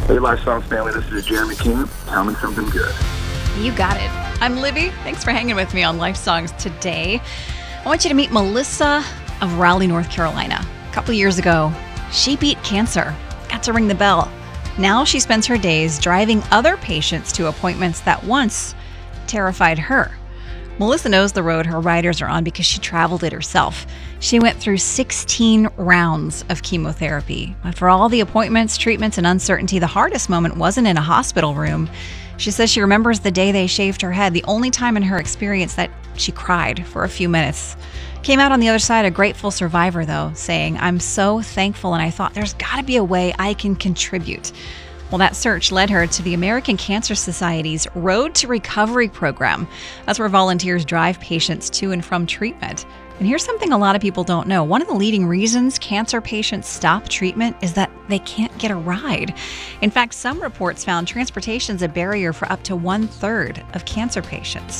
Hey, Life Songs family, this is Jeremy King. Tell me something good. You got it. I'm Libby. Thanks for hanging with me on Life Songs today. I want you to meet Melissa of Raleigh, North Carolina. A couple years ago, she beat cancer, got to ring the bell. Now she spends her days driving other patients to appointments that once terrified her. Melissa knows the road her riders are on because she traveled it herself. She went through 16 rounds of chemotherapy. But for all the appointments, treatments, and uncertainty, the hardest moment wasn't in a hospital room. She says she remembers the day they shaved her head, the only time in her experience that she cried for a few minutes. Came out on the other side a grateful survivor, though, saying, "I'm so thankful, and I thought there's got to be a way I can contribute." Well, that search led her to the American Cancer Society's Road to Recovery program. That's where volunteers drive patients to and from treatment. And here's something a lot of people don't know. One of the leading reasons cancer patients stop treatment is that they can't get a ride. In fact, some reports found transportation's a barrier for up to 1/3 of cancer patients.